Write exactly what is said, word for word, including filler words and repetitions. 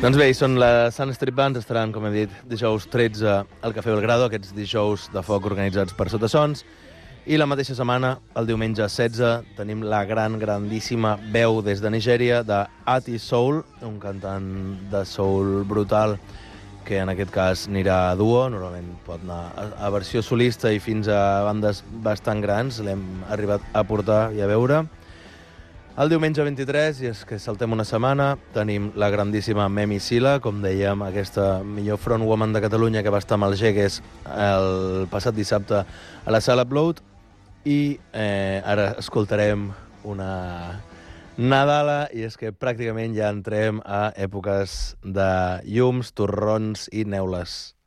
Doncs bé, són les Sun Street Bands, estaran, com he dit, dijous tretze al Cafè Belgrado, aquests dijous de foc organitzats per Sotasons, i la mateixa setmana, el diumenge setze, tenim la gran, grandíssima veu des de Nigèria de Ati Soul, un cantant de soul brutal que en aquest cas anirà a duo, normalment pot anar a, a versió solista i fins a bandes bastant grans, l'hem arribat a portar i a veure. El diumenge vint-i-tres, i és que saltem una setmana, tenim la grandíssima Memi Sila, com dèiem, aquesta millor frontwoman de Catalunya que va estar amb el Jegues el passat dissabte a la Sala Upload, i eh, ara escoltarem una Nadala, i és que pràcticament ja entrem a èpoques de llums, torrons i neules.